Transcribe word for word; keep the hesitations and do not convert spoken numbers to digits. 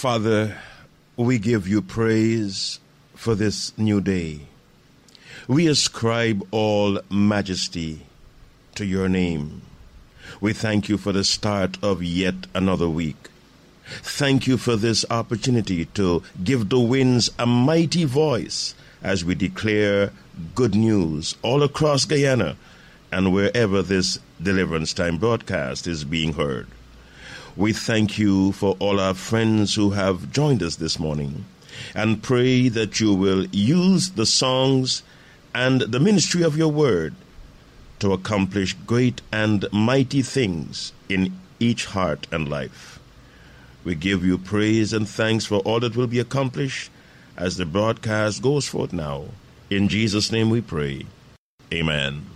Father, we give you praise for this new day. We ascribe all majesty to your name. We thank you for the start of yet another week. Thank you for this opportunity to give the winds a mighty voice as we declare good news all across Guyana and wherever this Deliverance Time broadcast is being heard. We thank you for all our friends who have joined us this morning and pray that you will use the songs and the ministry of your word to accomplish great and mighty things in each heart and life. We give you praise and thanks for all that will be accomplished as the broadcast goes forth now. In Jesus' name we pray. Amen.